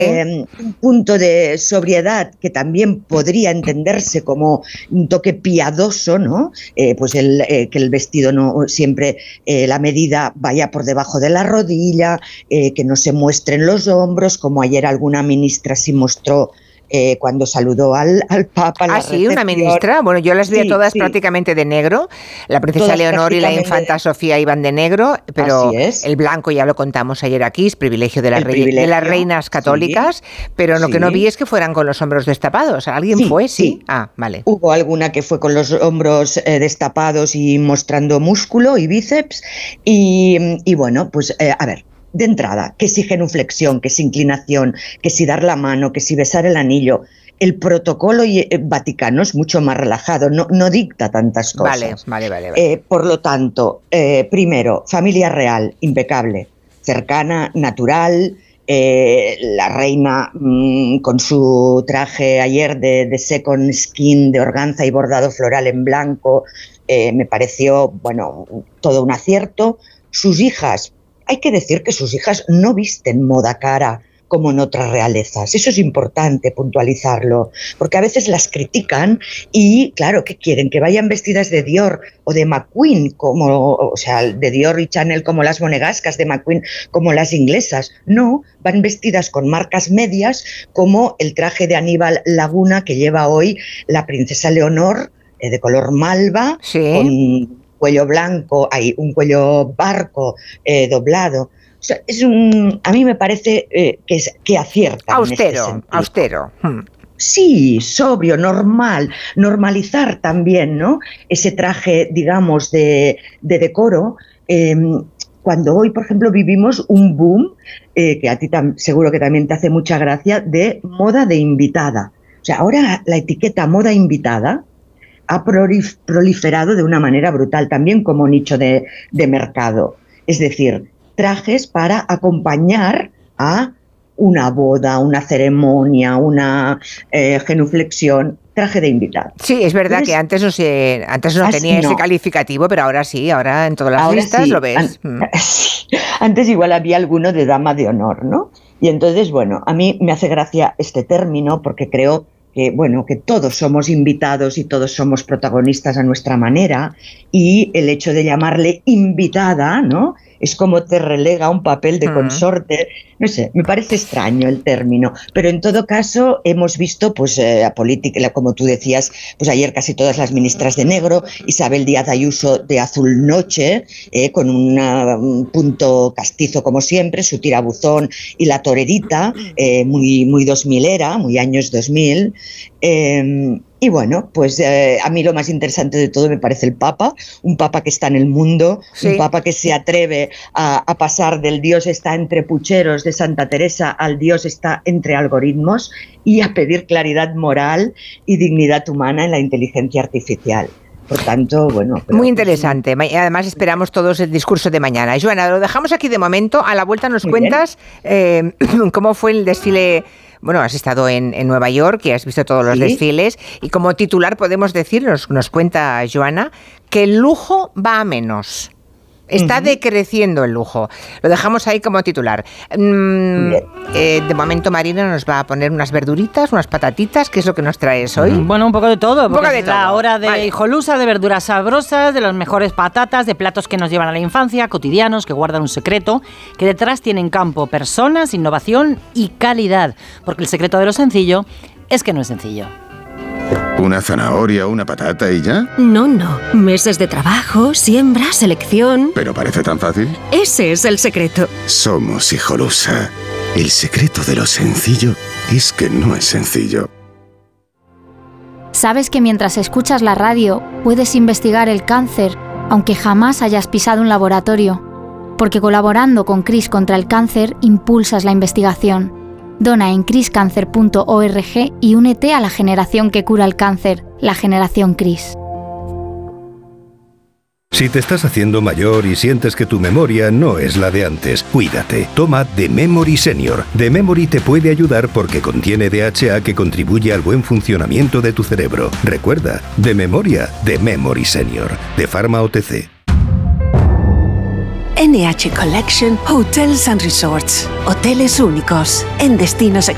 un punto de sobriedad que también podría entenderse como un toque piadoso, ¿no? Pues que el vestido no siempre, la medida vaya por debajo de la rodilla, que no se muestren los hombros, como ayer alguna ministra sí mostró cuando saludó al Papa. Ah, sí, una ministra. Bueno, yo las vi todas prácticamente de negro. La princesa Leonor y la infanta Sofía iban de negro, pero el blanco ya lo contamos ayer aquí, es privilegio de las reinas católicas, pero lo que no vi es que fueran con los hombros destapados. ¿Alguien fue? Sí. Ah, vale. Hubo alguna que fue con los hombros destapados y mostrando músculo y bíceps, y bueno, pues a ver. De entrada, que si genuflexión, que si inclinación, que si dar la mano, que si besar el anillo. El protocolo vaticano es mucho más relajado, no dicta tantas cosas. Vale. Por lo tanto, primero, familia real, impecable, cercana, natural. La reina con su traje ayer de second skin, de organza y bordado floral en blanco, me pareció, bueno, todo un acierto. Sus hijas, hay que decir que sus hijas no visten moda cara como en otras realezas. Eso es importante puntualizarlo, porque a veces las critican y, claro, ¿qué quieren? Que vayan vestidas de Dior o de McQueen, o sea, de Dior y Chanel como las monegascas, de McQueen como las inglesas. No, van vestidas con marcas medias, como el traje de Aníbal Laguna que lleva hoy la princesa Leonor, de color malva, con cuello blanco, hay un cuello barco doblado. O sea, a mí me parece que acierta. Austero. Sí, sobrio, normal, normalizar también, ¿no? Ese traje, digamos, de decoro. Cuando hoy, por ejemplo, vivimos un boom, que a ti seguro que también te hace mucha gracia, de moda de invitada. O sea, ahora la etiqueta moda invitada ha proliferado de una manera brutal, también como nicho de mercado. Es decir, trajes para acompañar a una boda, una ceremonia, una genuflexión, traje de invitada. Sí, es verdad que antes no tenía ese calificativo, pero ahora sí, ahora en todas las listas lo ves. Antes igual había alguno de dama de honor, ¿no? Y entonces, bueno, a mí me hace gracia este término porque creo que todos somos invitados y todos somos protagonistas a nuestra manera, y el hecho de llamarle invitada, ¿no?, es como te relega a un papel de consorte. No sé, me parece extraño el término, pero en todo caso hemos visto, pues, a política, como tú decías, pues ayer casi todas las ministras de negro, Isabel Díaz Ayuso de azul noche, con un punto castizo como siempre, su tirabuzón y la torerita, muy 2000era, muy años 2000. Y bueno, pues a mí lo más interesante de todo me parece el Papa, un Papa que está en el mundo, un Papa que se atreve a pasar del Dios está entre pucheros de Santa Teresa al Dios está entre algoritmos, y a pedir claridad moral y dignidad humana en la inteligencia artificial. Por tanto, bueno... Muy interesante. Además, esperamos todos el discurso de mañana. Joana, lo dejamos aquí de momento. A la vuelta nos cuentas cómo fue el desfile. Bueno, has estado en Nueva York y has visto todos los desfiles. Y como titular podemos decir, nos cuenta Joana, que el lujo va a menos. Está decreciendo el lujo. Lo dejamos ahí como titular. De momento Marina nos va a poner unas verduritas, unas patatitas. ¿Qué es lo que nos traes hoy? Bueno, un poco de todo. La hora de hijolusa, de verduras sabrosas, de las mejores patatas, de platos que nos llevan a la infancia, cotidianos, que guardan un secreto, que detrás tienen campo, personas, innovación y calidad. Porque el secreto de lo sencillo es que no es sencillo. ¿Una zanahoria, una patata y ya? No. Meses de trabajo, siembra, selección... ¿Pero parece tan fácil? Ese es el secreto. Somos Hijolusa. El secreto de lo sencillo es que no es sencillo. ¿Sabes que mientras escuchas la radio puedes investigar el cáncer, aunque jamás hayas pisado un laboratorio? Porque colaborando con CRIS contra el cáncer, impulsas la investigación. Dona en criscancer.org y únete a la generación que cura el cáncer, la generación CRIS. Si te estás haciendo mayor y sientes que tu memoria no es la de antes, cuídate. Toma The Memory Senior. The Memory te puede ayudar porque contiene DHA que contribuye al buen funcionamiento de tu cerebro. Recuerda, de memoria, The Memory Senior, de Pharma OTC. NH Collection Hotels and Resorts. Hoteles únicos en destinos